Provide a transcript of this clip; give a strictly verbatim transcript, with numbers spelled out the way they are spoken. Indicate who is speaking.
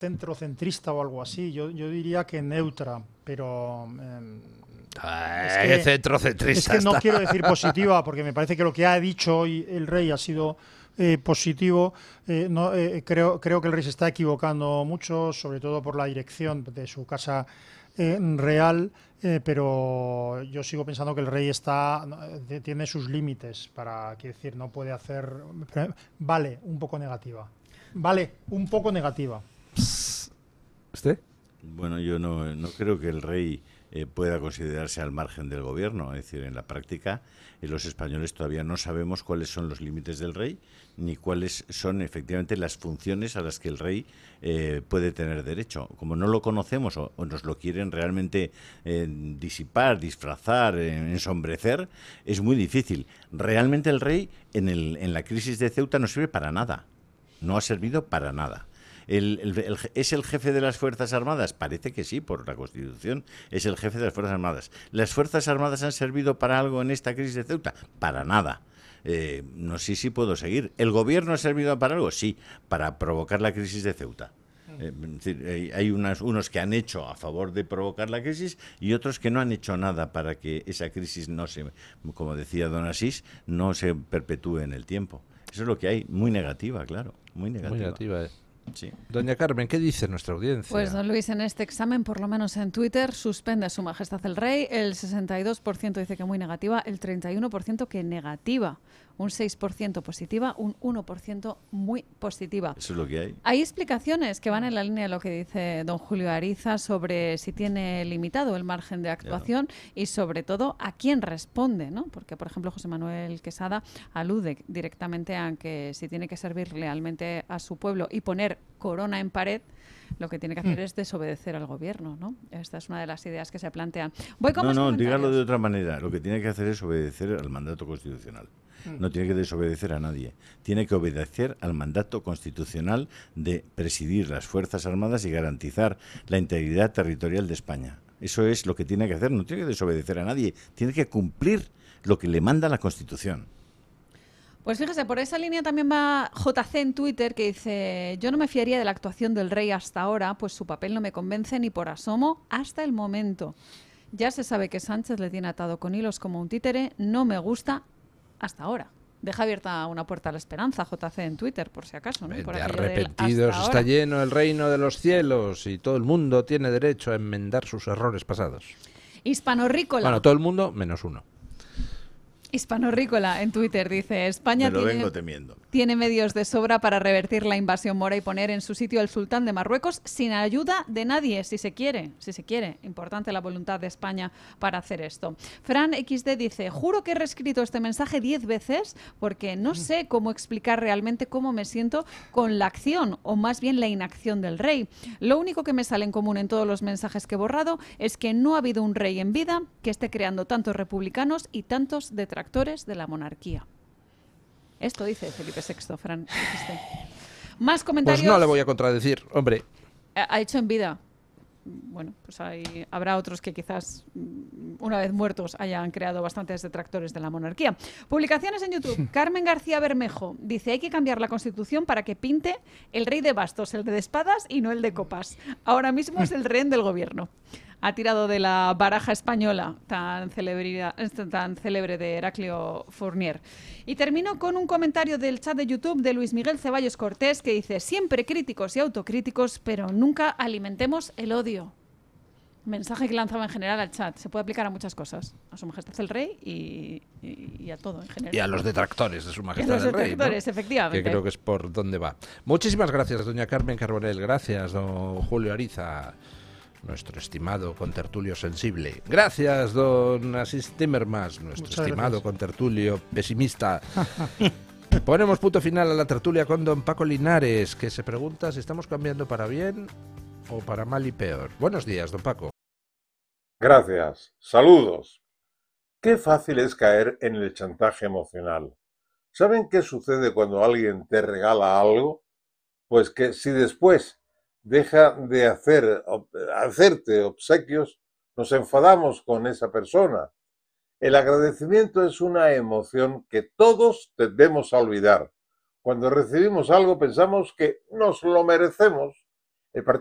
Speaker 1: centrocentrista o algo así. Yo, yo diría que neutra, pero eh, es
Speaker 2: Ay,
Speaker 1: que,
Speaker 2: centrocentrista
Speaker 1: es que no
Speaker 2: está.
Speaker 1: quiero decir positiva, porque me parece que lo que ha dicho hoy el rey ha sido eh, positivo. Eh, no, eh, creo, creo que el rey se está equivocando mucho, sobre todo por la dirección de su casa eh, real, eh, pero yo sigo pensando que el rey está eh, tiene sus límites para, quiero decir, no puede hacer. Vale, un poco negativa. Vale, un poco negativa.
Speaker 2: ¿Usted?
Speaker 3: Bueno, yo no, no creo que el rey eh, pueda considerarse al margen del gobierno. Es decir, en la práctica, eh, los españoles todavía no sabemos cuáles son los límites del rey, ni cuáles son efectivamente las funciones a las que el rey eh, puede tener derecho. Como no lo conocemos o, o nos lo quieren realmente eh, disipar, disfrazar, eh, ensombrecer, es muy difícil. Realmente el rey en, el, en la crisis de Ceuta no sirve para nada. No ha servido para nada. El, el, el, ¿Es el jefe de las Fuerzas Armadas? Parece que sí, por la Constitución. Es el jefe de las Fuerzas Armadas. ¿Las Fuerzas Armadas han servido para algo en esta crisis de Ceuta? Para nada. Eh, no sé si puedo seguir. ¿El gobierno ha servido para algo? Sí, para provocar la crisis de Ceuta. Eh, es decir, hay unas, unos que han hecho a favor de provocar la crisis y otros que no han hecho nada para que esa crisis no se, como decía don Asís, no se perpetúe en el tiempo. Eso es lo que hay. Muy negativa, claro. Muy negativa.
Speaker 2: Muy negativa, eh.
Speaker 3: Sí.
Speaker 2: Doña Carmen, ¿qué dice nuestra audiencia?
Speaker 4: Pues don Luis, en este examen, por lo menos en Twitter, suspende a Su Majestad el Rey. El sesenta y dos por ciento dice que muy negativa, el treinta y uno por ciento que negativa, un seis por ciento positiva, un uno por ciento muy positiva.
Speaker 3: Eso es lo que hay.
Speaker 4: Hay explicaciones que van en la línea de lo que dice don Julio Ariza sobre si tiene limitado el margen de actuación claro. Y sobre todo a quién responde, ¿no? Porque, por ejemplo, José Manuel Quesada alude directamente a que si tiene que servir lealmente a su pueblo y poner corona en pared, lo que tiene que hacer mm. es desobedecer al gobierno, ¿no? Esta es una de las ideas que se plantean. Voy con
Speaker 3: no, no, dígalo de otra manera. Lo que tiene que hacer es obedecer al mandato constitucional. Mm. No tiene que desobedecer a nadie. Tiene que obedecer al mandato constitucional de presidir las Fuerzas Armadas y garantizar la integridad territorial de España. Eso es lo que tiene que hacer. No tiene que desobedecer a nadie. Tiene que cumplir lo que le manda la Constitución.
Speaker 4: Pues fíjese, por esa línea también va J C en Twitter, que dice: yo no me fiaría de la actuación del rey hasta ahora, pues su papel no me convence ni por asomo hasta el momento. Ya se sabe que Sánchez le tiene atado con hilos como un títere, no me gusta hasta ahora. Deja abierta una puerta a la esperanza, J C en Twitter, por si acaso, ¿no? Por
Speaker 2: de arrepentidos está ahora. Lleno el reino de los cielos y todo el mundo tiene derecho a enmendar sus errores pasados.
Speaker 4: Hispanorrícola.
Speaker 2: Bueno, todo el mundo menos uno.
Speaker 4: Hispanorrícola en Twitter dice: España
Speaker 3: Me lo
Speaker 4: tiene,
Speaker 3: vengo temiendo.
Speaker 4: tiene medios de sobra para revertir la invasión mora y poner en su sitio al sultán de Marruecos sin ayuda de nadie, si se quiere, si se quiere. Importante la voluntad de España para hacer esto. Fran equis de dice: juro que he reescrito este mensaje diez veces porque no sé cómo explicar realmente cómo me siento con la acción, o más bien la inacción del rey. Lo único que me sale en común en todos los mensajes que he borrado es que no ha habido un rey en vida que esté creando tantos republicanos y tantos detractores actores de la monarquía. Esto dice Felipe sexto, Fran. Más comentarios.
Speaker 2: Pues no le voy a contradecir, hombre.
Speaker 4: Ha hecho en vida. Bueno, pues hay, habrá otros que quizás una vez muertos hayan creado bastantes detractores de la monarquía. Publicaciones en YouTube. Carmen García Bermejo dice: hay que cambiar la Constitución para que pinte el rey de bastos, el de espadas y no el de copas. Ahora mismo es el rehén del gobierno. Ha tirado de la baraja española tan, tan célebre de Heraclio Fournier. Y termino con un comentario del chat de YouTube de Luis Miguel Ceballos Cortés, que dice: siempre críticos y autocríticos, pero nunca alimentemos el odio. Mensaje que lanzaba en general al chat. Se puede aplicar a muchas cosas. A Su Majestad el Rey y, y, y a todo en general.
Speaker 2: Y a los detractores de Su Majestad
Speaker 4: el Rey. A los detractores,
Speaker 2: ¿no?
Speaker 4: efectivamente.
Speaker 2: Que creo que es por donde va. Muchísimas gracias, doña Carmen Carbonell. Gracias, don Julio Ariza, nuestro estimado contertulio sensible. Gracias, don Asís Timmermans, nuestro Muchas estimado gracias. Contertulio pesimista. Ponemos punto final a la tertulia con don Paco Linares, que se pregunta si estamos cambiando para bien o para mal y peor. Buenos días, don Paco.
Speaker 5: Gracias. Saludos. Qué fácil es caer en el chantaje emocional. ¿Saben qué sucede cuando alguien te regala algo? Pues que si después deja de hacer, hacerte obsequios, nos enfadamos con esa persona. El agradecimiento es una emoción que todos tendemos a olvidar. Cuando recibimos algo pensamos que nos lo merecemos. El